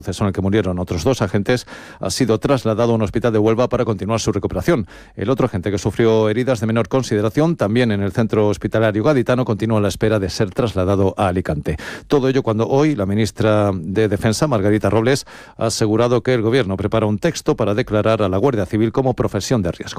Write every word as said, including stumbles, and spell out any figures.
en el que murieron otros dos agentes, ha sido trasladado a un hospital de Huelva para continuar su recuperación. El otro agente, que sufrió heridas de menor consideración, también en el centro hospitalario gaditano, continúa a la espera de ser trasladado a Alicante. Todo ello cuando hoy la ministra de Defensa, Margarita Robles, ha asegurado que el Gobierno prepara un texto para declarar a la Guardia Civil como profesión de riesgo.